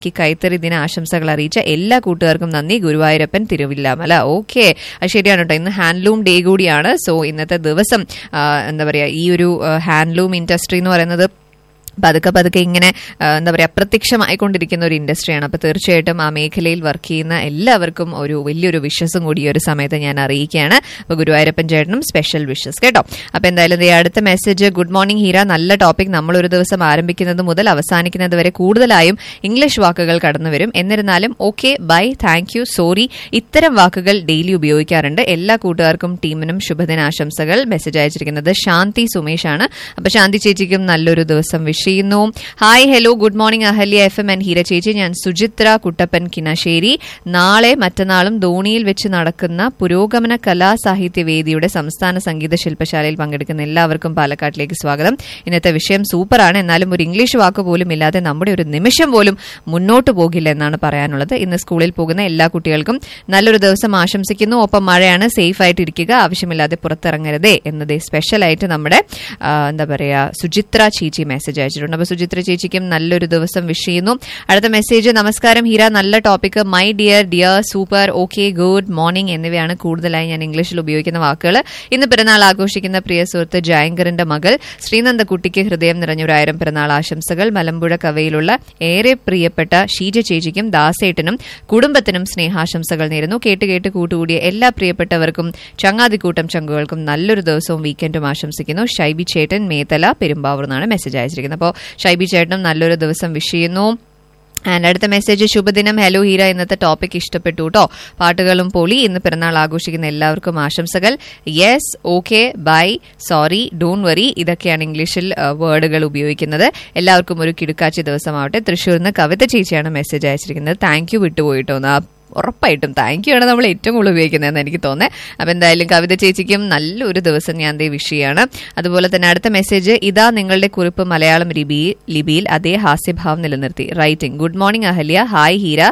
കൈത്തറി ദിന ആശംസകൾ അറിയിച്ച എല്ലാ കൂട്ടുകാർക്കും നന്ദി. ഗുരുവായൂരപ്പൻ, തിരുവില്ലാമല. ഓക്കെ, അത് ശരിയാണ് കേട്ടോ. ഇന്ന് ഹാൻഡ്ലൂം ഡേ കൂടിയാണ്. സോ ഇന്നത്തെ ദിവസം എന്താ പറയാ, ഈ ഒരു ഹാൻഡ്ലൂം ഇൻഡസ്ട്രി എന്ന് പറയുന്നത് പതുക്കെ ഇങ്ങനെ എന്താ പറയുക അപ്രത്യക്ഷമായിക്കൊണ്ടിരിക്കുന്ന ഒരു ഇൻഡസ്ട്രിയാണ്. അപ്പോൾ തീർച്ചയായിട്ടും ആ മേഖലയിൽ വർക്ക് ചെയ്യുന്ന എല്ലാവർക്കും ഒരു വലിയൊരു വിഷസും കൂടി ഈ ഒരു സമയത്ത് ഞാൻ അറിയിക്കുകയാണ്. അപ്പോൾ ഗുരുവായൂരപ്പൻ ചേട്ടനും സ്പെഷ്യൽ വിഷസ് കേട്ടോ. അപ്പോൾ എന്തായാലും അടുത്ത മെസ്സേജ്, ഗുഡ് മോർണിംഗ് ഹീര, നല്ല ടോപ്പിക്. നമ്മളൊരു ദിവസം ആരംഭിക്കുന്നത് മുതൽ അവസാനിക്കുന്നത് വരെ കൂടുതലായും ഇംഗ്ലീഷ് വാക്കുകൾ കടന്നു വരും. എന്നിരുന്നാലും okay, by, thank you, sorry, ഇത്തരം വാക്കുകൾ ഡെയിലി ഉപയോഗിക്കാറുണ്ട്. എല്ലാ കൂട്ടുകാർക്കും ടീമിനും ശുഭദിനാശംസകൾ. മെസ്സേജ് അയച്ചിരിക്കുന്നത് ശാന്തി സുമേഷ് ആണ്. അപ്പോൾ ശാന്തി ചേച്ചിക്കും നല്ലൊരു ദിവസം ചെയ്യുന്നു. Hi, hello, good morning Ahalya FM and Heera ചേച്ചി. ഞാൻ സുചിത്ര കുട്ടപ്പൻ, കിനശ്ശേരി. നാളെ മറ്റന്നാളും ധോണിയിൽ വെച്ച് നടക്കുന്ന പുരോഗമന കലാസാഹിത്യ വേദിയുടെ സംസ്ഥാന സംഗീത ശില്പശാലയിൽ പങ്കെടുക്കുന്ന എല്ലാവർക്കും പാലക്കാട്ടിലേക്ക് സ്വാഗതം. ഇന്നത്തെ വിഷയം സൂപ്പറാണ്. എന്നാലും ഒരു ഇംഗ്ലീഷ് വാക്ക് പോലും ഇല്ലാതെ നമ്മുടെ ഒരു നിമിഷം പോലും മുന്നോട്ട് പോകില്ല എന്നാണ് പറയാനുള്ളത്. ഇന്ന് സ്കൂളിൽ പോകുന്ന എല്ലാ കുട്ടികൾക്കും നല്ലൊരു ദിവസം ആശംസിക്കുന്നു. ഒപ്പം മഴയാണ്, സേഫ് ആയിട്ട് ഇരിക്കുക, ആവശ്യമില്ലാതെ പുറത്തിറങ്ങരുതേ എന്നതേ സ്പെഷ്യലായിട്ട് നമ്മുടെ എന്താ പറയാ സുചിത്ര ചേച്ചി മെസ്സേജ് അയച്ചിട്ടുണ്ട്. അപ്പോൾ സുചിത്ര ചേച്ചിക്കും നല്ലൊരു ദിവസം വിഷ് ചെയ്യുന്നു. അടുത്ത മെസ്സേജ്, നമസ്കാരം ഹീര, നല്ല topic. My dear, dear, super, okay, good morning എന്നിവയാണ് കൂടുതലായി ഞാൻ ഇംഗ്ലീഷിൽ ഉപയോഗിക്കുന്ന വാക്കുകൾ. ഇന്ന് പിറന്നാൾ ആഘോഷിക്കുന്ന പ്രിയ സുഹൃത്ത് ജയങ്കറിന്റെ മകൾ ശ്രീനന്ദക്കുട്ടിക്ക് ഹൃദയം നിറഞ്ഞ 1000 പിറന്നാൾ ആശംസകൾ. മലമ്പുഴ കവയിലുള്ള ഏറെ പ്രിയപ്പെട്ട ഷീജ ചേച്ചിക്കും ദാസേട്ടനും കുടുംബത്തിനും സ്നേഹാശംസകൾ നേരുന്നു. കേട്ട് കൂട്ടുകൂടിയ എല്ലാ പ്രിയപ്പെട്ടവർക്കും ചങ്ങാതിക്കൂട്ടം ചങ്കുകൾക്കും നല്ലൊരു ദിവസവും വീക്കെൻഡും ആശംസിക്കുന്നു. ഷൈബി ചേട്ടൻ, മേത്തല, പെരുമ്പാവൂർ എന്നാണ് മെസ്സേജ് അയച്ചിരിക്കുന്നത്. അപ്പോൾ ഷൈബി ചേട്ടനും നല്ലൊരു ദിവസം വിഷ് ചെയ്യുന്നു. ആൻഡ് അടുത്ത മെസ്സേജ്, ശുഭദിനം, ഹലോ ഹീര, ഇന്നത്തെ ടോപ്പിക് ഇഷ്ടപ്പെട്ടു കേട്ടോ, പാട്ടുകളും പൊളി. ഇന്ന് പിറന്നാൾ ആഘോഷിക്കുന്ന എല്ലാവർക്കും ആശംസകൾ. Yes, okay, by, sorry, don't worry, ഇതൊക്കെയാണ് ഇംഗ്ലീഷിൽ വേർഡുകൾ ഉപയോഗിക്കുന്നത്. എല്ലാവർക്കും ഒരു കിടുക്കാച്ചി ദിവസമാവട്ടെ. തൃശ്ശൂരിൽ നിന്ന് കവിത ചേച്ചിയാണ് മെസ്സേജ് അയച്ചിരിക്കുന്നത്. Thank you വിട്ടുപോയിട്ടോ. ഉറപ്പായിട്ടും താങ്ക് യു ആണ് നമ്മൾ ഏറ്റവും കൂടുതൽ ഉപയോഗിക്കുന്നതെന്ന് എനിക്ക് തോന്നുന്നത്. അപ്പം എന്തായാലും കവിത ചേച്ചിക്കും നല്ലൊരു ദിവസം ഞാൻ വിഷ് ചെയ്യാണ്. അതുപോലെ തന്നെ അടുത്ത മെസ്സേജ്, ഇതാ നിങ്ങളുടെ കുറിപ്പ് മലയാളം ലിപിയിൽ അതേ ഹാസ്യഭാവം നിലനിർത്തി. Writing, good morning Ahalya, hi Heera,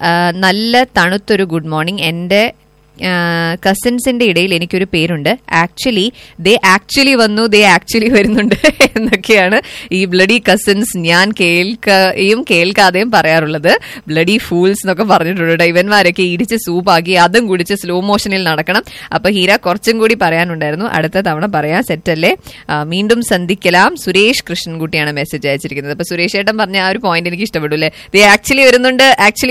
നല്ല തണുത്തൊരു ഗുഡ് മോർണിംഗ്. എൻ്റെ കസിൻസിന്റെ ഇടയിൽ എനിക്കൊരു പേരുണ്ട്. ആക്ച്വലി ദേ ആക്ച്വലി വന്നു, ദേ ആക്ച്വലി വരുന്നുണ്ട് എന്നൊക്കെയാണ് ഈ ബ്ലഡി കസിൻസ് ഞാൻ കേൾക്കാതെയും പറയാറുള്ളത്. ബ്ലഡി ഫൂൾസ് എന്നൊക്കെ പറഞ്ഞിട്ടുണ്ട്. ഇവന്മാരൊക്കെ ഇടിച്ച് സൂപ്പാക്കി അതും കുടിച്ച് സ്ലോ മോഷനിൽ നടക്കണം. അപ്പൊ ഹീര കുറച്ചും കൂടി പറയാനുണ്ടായിരുന്നു, അടുത്ത തവണ പറയാം, സെറ്റല്ലേ? വീണ്ടും സന്ധിക്കലാം. സുരേഷ് കൃഷ്ണൻകുട്ടിയാണ് മെസ്സേജ് അയച്ചിരിക്കുന്നത്. അപ്പൊ സുരേഷ് ഏട്ടൻ പറഞ്ഞ ആ ഒരു പോയിന്റ് എനിക്ക് ഇഷ്ടപ്പെട്ടു അല്ലേ, ദേ ആക്ച്വലി വരുന്നുണ്ട്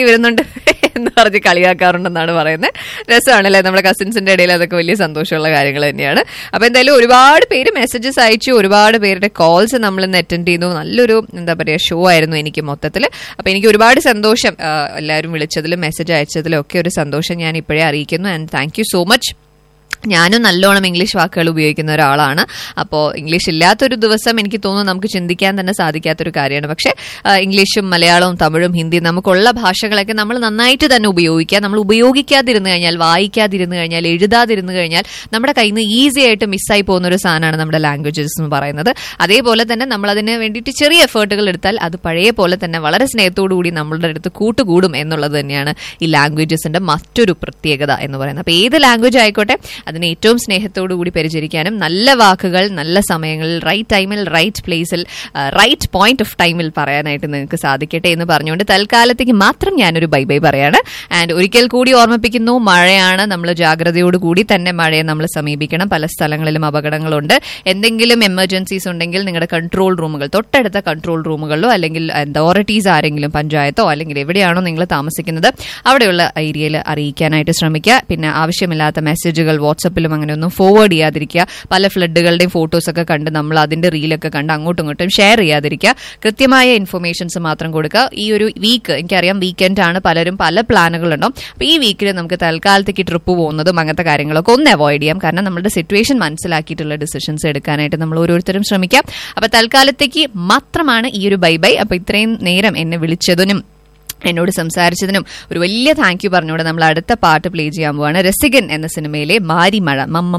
എന്ന് പറഞ്ഞ് കളിയാക്കാറുണ്ടെന്നാണ് പറയുന്നത്. രസമാണല്ലേ, നമ്മുടെ കസിൻസിന്റെ ഇടയിൽ അതൊക്കെ വലിയ സന്തോഷമുള്ള കാര്യങ്ങൾ തന്നെയാണ്. അപ്പൊ എന്തായാലും ഒരുപാട് പേര് മെസ്സേജസ് അയച്ചു, ഒരുപാട് പേരുടെ കോൾസ് നമ്മൾ ഇന്ന് അറ്റൻഡ് ചെയ്തു. നല്ലൊരു എന്താ പറയുക ഷോ ആയിരുന്നു എനിക്ക് മൊത്തത്തിൽ. അപ്പൊ എനിക്ക് ഒരുപാട് സന്തോഷം, എല്ലാവരും വിളിച്ചതിലും മെസ്സേജ് അയച്ചതിലും ഒക്കെ ഒരു സന്തോഷം ഞാൻ ഇപ്പോഴേ അറിയിക്കുന്നു. And thank you so much. ഞാനും നല്ലോണം ഇംഗ്ലീഷ് വാക്കുകൾ ഉപയോഗിക്കുന്ന ഒരാളാണ്. അപ്പോൾ ഇംഗ്ലീഷ് ഇല്ലാത്തൊരു ദിവസം എനിക്ക് തോന്നുന്നു നമുക്ക് ചിന്തിക്കാൻ തന്നെ സാധിക്കാത്തൊരു കാര്യമാണ്. പക്ഷേ ഇംഗ്ലീഷും മലയാളവും തമിഴും ഹിന്ദിയും നമുക്കുള്ള ഭാഷകളൊക്കെ നമ്മൾ നന്നായിട്ട് തന്നെ ഉപയോഗിക്കുക. നമ്മൾ ഉപയോഗിക്കാതിരുന്നു കഴിഞ്ഞാൽ, വായിക്കാതിരുന്നു കഴിഞ്ഞാൽ, എഴുതാതിരുന്നു കഴിഞ്ഞാൽ നമ്മുടെ കയ്യിൽ നിന്ന് ഈസി ആയിട്ട് മിസ്സായി പോകുന്ന ഒരു സാധനമാണ് നമ്മുടെ ലാംഗ്വേജസ് എന്ന് പറയുന്നത്. അതേപോലെ തന്നെ നമ്മൾ അതിന് വേണ്ടിയിട്ട് ചെറിയ എഫേർട്ടുകൾ എടുത്താൽ അത് പഴയ പോലെ തന്നെ വളരെ സ്നേഹത്തോടു കൂടി നമ്മളുടെ അടുത്ത് കൂട്ടുകൂടും എന്നുള്ളത് തന്നെയാണ് ഈ ലാംഗ്വേജസിന്റെ മറ്റൊരു പ്രത്യേകത എന്ന് പറയുന്നത്. അപ്പോൾ ഏത് ലാംഗ്വേജ് ആയിക്കോട്ടെ അതിനെ ഏറ്റവും സ്നേഹത്തോടു കൂടി പരിചരിക്കാനും നല്ല വാക്കുകൾ നല്ല സമയങ്ങളിൽ റൈറ്റ് ടൈമിൽ റൈറ്റ് പ്ലേസിൽ റൈറ്റ് പോയിന്റ് ഓഫ് ടൈമിൽ പറയാനായിട്ട് നിങ്ങൾക്ക് സാധിക്കട്ടെ എന്ന് പറഞ്ഞുകൊണ്ട് തൽക്കാലത്തേക്ക് മാത്രം ഞാനൊരു ബൈ ബൈ പറയാണ്. ആൻഡ് ഒരിക്കൽ കൂടി ഓർമ്മിപ്പിക്കുന്നു, മഴയാണ്, നമ്മൾ ജാഗ്രതയോടുകൂടി തന്നെ മഴയെ നമ്മൾ സമീപിക്കണം. പല സ്ഥലങ്ങളിലും അപകടങ്ങളുണ്ട്. എന്തെങ്കിലും എമർജൻസീസ് ഉണ്ടെങ്കിൽ നിങ്ങളുടെ കൺട്രോൾ റൂമുകൾ, തൊട്ടടുത്ത കൺട്രോൾ റൂമുകളിലോ അല്ലെങ്കിൽ അതോറിറ്റീസ് ആരെങ്കിലും പഞ്ചായത്തോ അല്ലെങ്കിൽ എവിടെയാണോ നിങ്ങൾ താമസിക്കുന്നത് അവിടെയുള്ള ഏരിയയിൽ അറിയിക്കാനായിട്ട് ശ്രമിക്കുക. പിന്നെ ആവശ്യമില്ലാത്ത മെസ്സേജുകൾ വാട്സപ്പിലും അങ്ങനെ ഒന്നും ഫോർവേഡ് ചെയ്യാതിരിക്കുക. പല ഫ്ലഡുകളുടെയും ഫോട്ടോസൊക്കെ കണ്ട് നമ്മൾ അതിന്റെ റീലൊക്കെ കണ്ട് അങ്ങോട്ടും ഇങ്ങോട്ടും ഷെയർ ചെയ്യാതിരിക്കുക. കൃത്യമായ ഇൻഫർമേഷൻസ് മാത്രം കൊടുക്കുക. ഈ ഒരു വീക്ക്, എനിക്കറിയാം വീക്കെൻഡ് ആണ്, പലരും പല പ്ലാനുകളുണ്ടാവും. അപ്പോൾ ഈ വീക്കിൽ നമുക്ക് തൽക്കാലത്തേക്ക് ട്രിപ്പ് പോകുന്നതും അങ്ങനത്തെ കാര്യങ്ങളൊക്കെ ഒന്ന് അവോയ്ഡ് ചെയ്യാം. കാരണം നമ്മുടെ സിറ്റുവേഷൻ മനസ്സിലാക്കിയിട്ടുള്ള ഡിസിഷൻസ് എടുക്കാനായിട്ട് നമ്മൾ ഓരോരുത്തരും ശ്രമിക്കാം. അപ്പോൾ തൽക്കാലത്തേക്ക് മാത്രമാണ് ഈ ഒരു ബൈ ബൈ. അപ്പോൾ ഇത്രയും നേരം എന്നെ വിളിച്ചതിനും എന്നോട് സംസാരിച്ചതിനും ഒരു വലിയ താങ്ക് യു പറഞ്ഞുകൊണ്ട് നമ്മൾ അടുത്ത പാട്ട് പ്ലേ ചെയ്യാൻ പോവാണ്. രസികൻ എന്ന സിനിമയിലെ മാരിമഴ,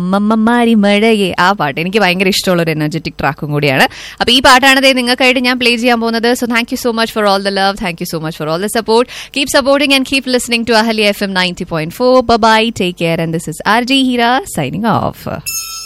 മാരിമഴയെ, ആ പാട്ട് എനിക്ക് ഭയങ്കര ഇഷ്ടമുള്ള ഒരു എനർജറ്റിക് ട്രാക്കും കൂടിയാണ്. അപ്പൊ ഈ പാട്ടാണ് നിങ്ങൾക്കായിട്ട് ഞാൻ പ്ലേ ചെയ്യാൻ പോകുന്നത്. So thank you so much for all the love, thank you so much for all the support. Keep supporting and keep listening to Ahalya FM 90.4. By, take care, and this is RJ Hira signing off.